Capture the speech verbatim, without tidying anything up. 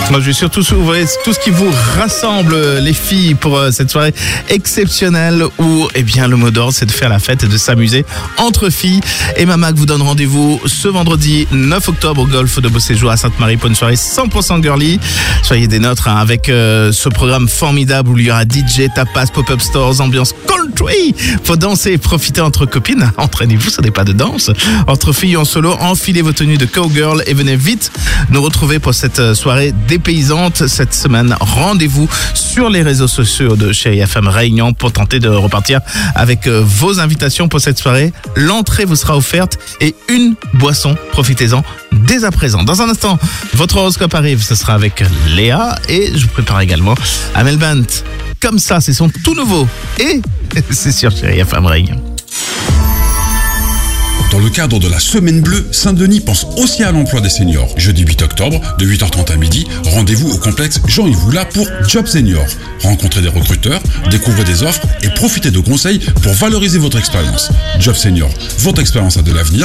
Moi, je vais surtout ouvrir tout ce qui vous rassemble, les filles, pour euh, cette soirée exceptionnelle où, eh bien, le mot d'ordre, c'est de faire la fête et de s'amuser entre filles. Et ma Mac vous donne rendez-vous ce vendredi neuf octobre au golf de Beauséjour à Sainte-Marie pour une soirée cent pour cent girly. Soyez des nôtres hein, avec euh, ce programme formidable où il y aura D J, tapas, pop-up stores, ambiance country. Faut danser et profiter entre copines. Entraînez-vous, ça n'est pas de danse. Entre filles en solo, enfilez vos tenues de cowgirl et venez vite nous retrouver pour cette soirée dépaysante cette semaine. Rendez-vous sur les réseaux sociaux de Chérie F M Réunion pour tenter de repartir avec vos invitations pour cette soirée. L'entrée vous sera offerte et une boisson. Profitez-en dès à présent. Dans un instant, votre horoscope arrive. Ce sera avec Léa et je vous prépare également Amel Bent. Comme ça, c'est son tout nouveau. Et c'est sur Chérie F M Réunion. Dans le cadre de la Semaine Bleue, Saint-Denis pense aussi à l'emploi des seniors. Jeudi huit octobre, de huit heures trente à midi, rendez-vous au complexe Jean-Yves Voula pour Job Senior. Rencontrez des recruteurs, découvrez des offres et profitez de conseils pour valoriser votre expérience. Job Senior, votre expérience a de l'avenir.